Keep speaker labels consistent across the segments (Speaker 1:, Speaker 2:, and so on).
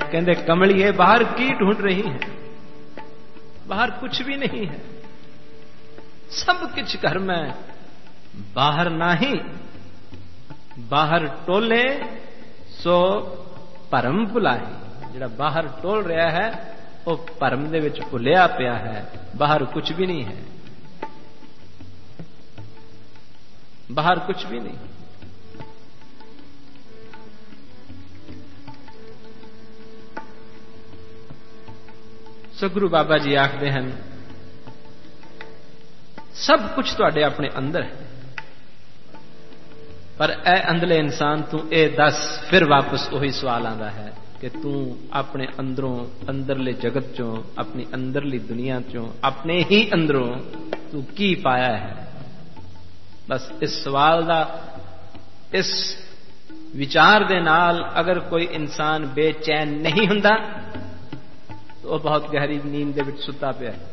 Speaker 1: कहते कमलिए बाहर की ढूंढ रही है, बाहर कुछ भी नहीं है, सब कुछ घर में, बाहर नाही, बाहर टोले सो परम भुलाही। जिहड़ा बाहर टोल रहा है वो परम दे विच भुलिया पिया है, बाहर कुछ भी नहीं है, बाहर कुछ भी नहीं। सो गुरु बाबा जी आखते हैं सब कुछ तुहाडे अपने अंदर है, पर ए अंदले इंसान तू ए दस, फिर वापस वही सवाल आता है कि तू अपने अंदरों, अंदरले जगत चों, अपनी अंदरली दुनिया चों, अपने ही अंदरों तू की पाया है। बस इस सवाल दा, इस विचार दे नाल अगर कोई इंसान बेचैन नहीं हुंदा तो वह बहुत गहरी नींद दे विच सुता पिया है।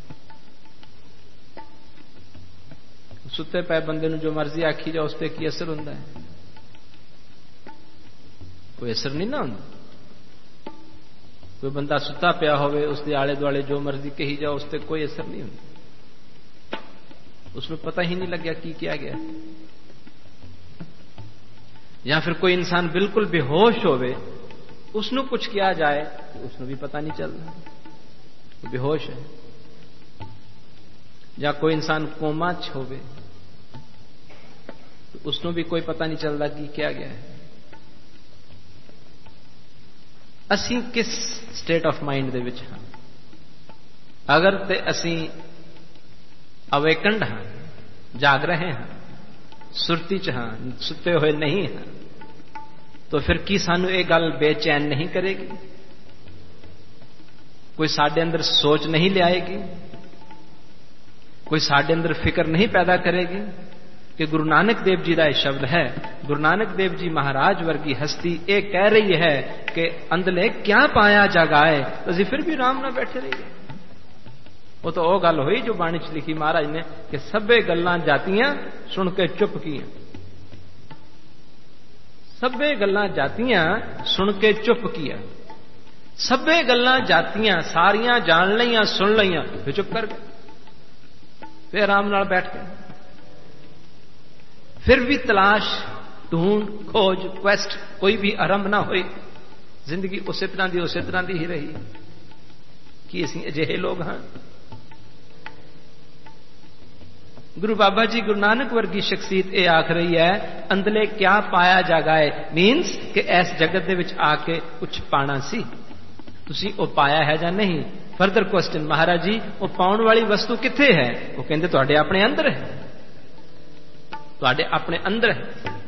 Speaker 1: सुते पे बंदे जो मर्जी आखी जाओ उस पर की असर होता है? कोई असर नहीं ना होता। कोई बंदा सुता पिया होवे, उसके आले दुआले जो मर्जी कही जाओ उस पर कोई असर नहीं होता, उसमें पता ही नहीं लग गया कि क्या गया। या फिर कोई इंसान बिल्कुल बेहोश होवे, उसनु कुछ किया जाए तो उसनु भी पता नहीं चलता, वो बेहोश है। या कोई इंसान कोमा च होवे तो उसनु भी कोई पता नहीं चलता कि क्या गया है। असी किस स्टेट ऑफ माइंड दे विच हां? अगर ते असी अवेकंड हां, जाग रहे हां, सुरती च हां, सुते हुए नहीं हां, तो फिर की सानू ये गल बेचैन नहीं करेगी? कोई साडे अंदर सोच नहीं ले आएगी? कोई साडे अंदर फिक्र नहीं पैदा करेगी? कि गुरु नानक देव जी का यह शब्द है, गुरु नानक देव जी महाराज वर्गी हस्ती ये कह रही है कि अंदले क्या पाया जगाए, तो असी फिर भी आराम ना बैठे रहिए। वो तो गल हुई जो बाणी च लिखी महाराज ने कि सभे गल्लां जातियां सुन के चुप कियां, सभे गल्लां जातियां सुन के चुप किया, सभे गल्लां जातियां सारियां जान लियां, सुन लियां, फिर चुप कर गए, फिर आराम नाल बैठ गए। फिर भी तलाश, ढूंढ, खोज, क्वेस्ट कोई भी आरंभ ना हुई, जिंदगी उस तरह की ही रही। कि असीं अजिहे लोग हां? गुरु बाबा जी गुरु नानक वर्गी शख्सियत यह आख रही है, अंदले क्या पाया जगाए, मीनस कि इस जगत दे विच आके कुछ पाना सी, तुसीं ओ पाया है या नहीं? फर्दर क्वेश्चन, महाराज जी वो पाउण वाली वस्तु किथे है? वो कहंदे तुहाडे अपने अंदर है, तुहाडे अपने अंदर है।